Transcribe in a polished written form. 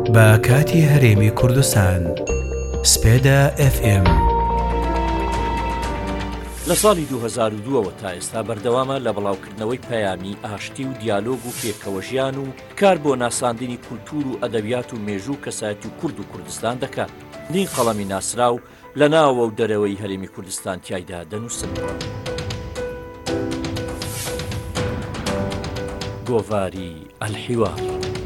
بە کاتی هەرێمی کوردستان سپێدا FM. لە ساڵی 2002ەوە تا ئێستا بەردەوامە لە بڵاوکردنەوەی پەیامی ئاشتی و دیالۆگ و پێکەوەژیان و کار بۆ ناساندنی کولتور و ئەدەبیات و مێژوو کەسایەتی و کورد و کوردستان دەکات. نین قەڵەمی ناسراو لە ناوە و دەرەوەی هەرێمی کوردستان تیایدا دەنووسن. گۆڤاری ئەلحیوار.